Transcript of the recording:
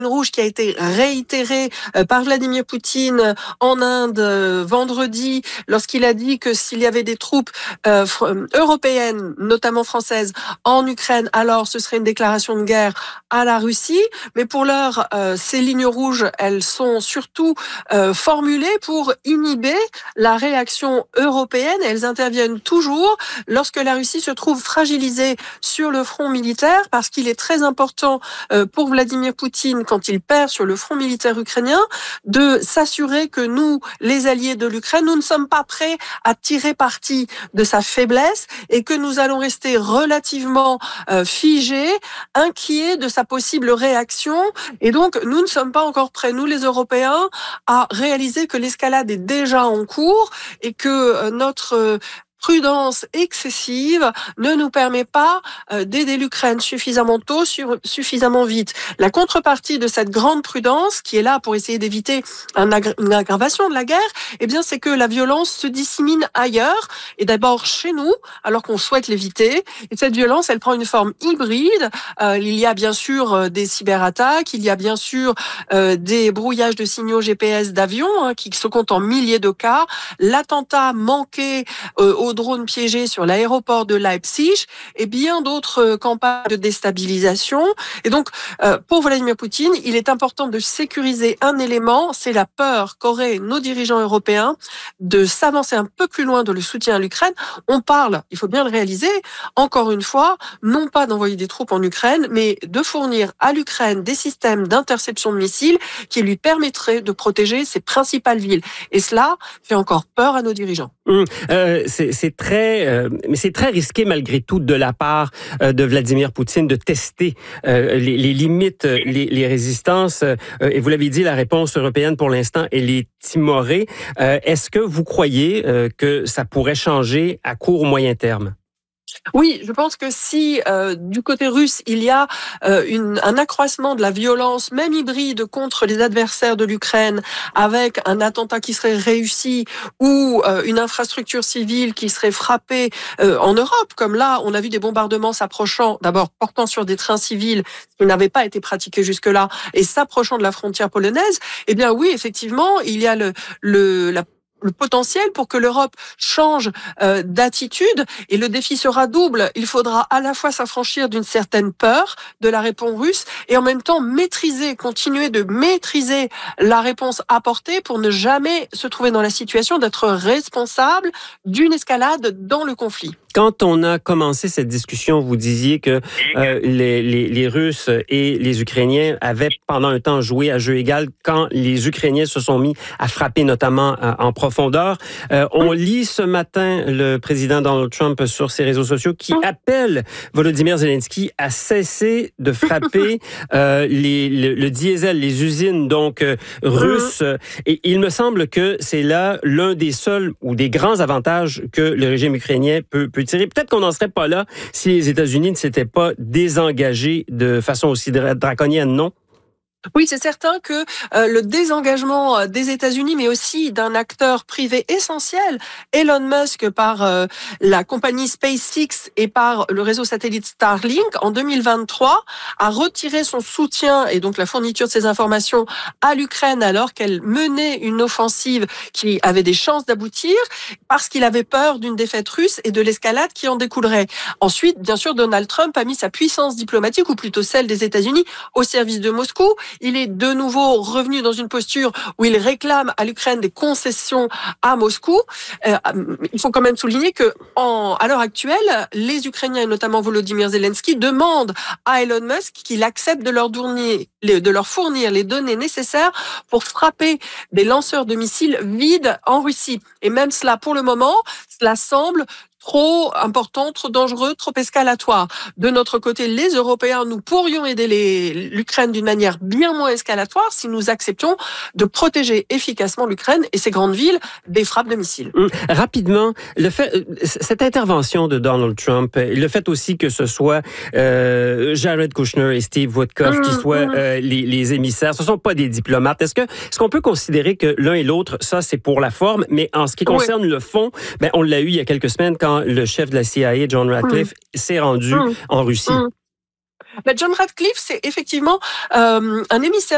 rouge qui a été réitérée par Vladimir Poutine en Inde vendredi, lorsqu'il a dit que s'il y avait des troupes européennes, notamment françaises, en Ukraine, alors ce serait une déclaration de guerre à la Russie. Mais pour l'heure, ces lignes rouges, elles sont surtout formulées pour inhiber la réaction européenne. Elles interviennent toujours lorsque la Russie se trouve fragilisée sur le front militaire, parce qu'il est très important pour Vladimir Poutine, quand il perd sur le front militaire ukrainien, de s'assurer que nous, les alliés de l'Ukraine, nous ne sommes pas prêts à tirer parti de sa faiblesse et que nous allons rester relativement figés, inquiets de sa possible réaction. Et donc, nous ne sommes pas encore prêts, nous les Européens, à réaliser que l'escalade est déjà en cours et que notre prudence excessive ne nous permet pas d'aider l'Ukraine suffisamment tôt, suffisamment vite. La contrepartie de cette grande prudence, qui est là pour essayer d'éviter une aggravation de la guerre, eh bien, c'est que la violence se dissémine ailleurs, et d'abord chez nous, alors qu'on souhaite l'éviter. Et cette violence, elle prend une forme hybride. Il y a bien sûr des cyberattaques, il y a bien sûr des brouillages de signaux GPS d'avions, qui se comptent en milliers de cas. L'attentat manqué au drones piégés sur l'aéroport de Leipzig et bien d'autres campagnes de déstabilisation. Et donc, pour Vladimir Poutine, il est important de sécuriser un élément, c'est la peur qu'auraient nos dirigeants européens de s'avancer un peu plus loin dans le soutien à l'Ukraine. On parle, il faut bien le réaliser, encore une fois, non pas d'envoyer des troupes en Ukraine, mais de fournir à l'Ukraine des systèmes d'interception de missiles qui lui permettraient de protéger ses principales villes. Et cela fait encore peur à nos dirigeants. C'est très risqué malgré tout de la part de Vladimir Poutine de tester les limites, les résistances. Et vous l'avez dit, la réponse européenne pour l'instant, elle est timorée. Est-ce que vous croyez que ça pourrait changer à court ou moyen terme? Oui, je pense que si du côté russe, il y a un accroissement de la violence, même hybride, contre les adversaires de l'Ukraine, avec un attentat qui serait réussi ou une infrastructure civile qui serait frappée en Europe, comme là, on a vu des bombardements s'approchant, d'abord portant sur des trains civils qui n'avaient pas été pratiqués jusque-là, et s'approchant de la frontière polonaise, eh bien oui, effectivement, il y a le potentiel pour que l'Europe change d'attitude, et le défi sera double. Il faudra à la fois s'affranchir d'une certaine peur de la réponse russe et en même temps continuer de maîtriser la réponse apportée pour ne jamais se trouver dans la situation d'être responsable d'une escalade dans le conflit. Quand on a commencé cette discussion, vous disiez que les Russes et les Ukrainiens avaient pendant un temps joué à jeu égal quand les Ukrainiens se sont mis à frapper notamment en profondeur. On lit ce matin le président Donald Trump sur ses réseaux sociaux qui appelle Volodymyr Zelensky à cesser de frapper le diesel, les usines donc russes. Et il me semble que c'est là l'un des seuls ou des grands avantages que le régime ukrainien peut tirer. Peut-être qu'on n'en serait pas là si les États-Unis ne s'étaient pas désengagés de façon aussi draconienne, non? Oui, c'est certain que le désengagement des États-Unis, mais aussi d'un acteur privé essentiel, Elon Musk, par la compagnie SpaceX et par le réseau satellite Starlink, en 2023, a retiré son soutien et donc la fourniture de ces informations à l'Ukraine alors qu'elle menait une offensive qui avait des chances d'aboutir, parce qu'il avait peur d'une défaite russe et de l'escalade qui en découlerait. Ensuite, bien sûr, Donald Trump a mis sa puissance diplomatique, ou plutôt celle des États-Unis, au service de Moscou. Il est de nouveau revenu dans une posture où il réclame à l'Ukraine des concessions à Moscou. Il faut quand même souligner que, à l'heure actuelle, les Ukrainiens, et notamment Volodymyr Zelensky, demandent à Elon Musk qu'il accepte de leur fournir les données nécessaires pour frapper des lanceurs de missiles vides en Russie. Et même cela, pour le moment, cela semble trop important, trop dangereux, trop escalatoire. De notre côté, les Européens, nous pourrions aider l'Ukraine d'une manière bien moins escalatoire si nous acceptions de protéger efficacement l'Ukraine et ses grandes villes des frappes de missiles. Rapidement, cette intervention de Donald Trump, le fait aussi que ce soit Jared Kushner et Steve Witkoff qui soient les émissaires, ce ne sont pas des diplomates. Est-ce qu'on peut considérer que l'un et l'autre, ça c'est pour la forme, mais en ce qui concerne le fond, on l'a eu il y a quelques semaines quand le chef de la CIA, John Ratcliffe, s'est rendu en Russie. John Ratcliffe, c'est effectivement un émissaire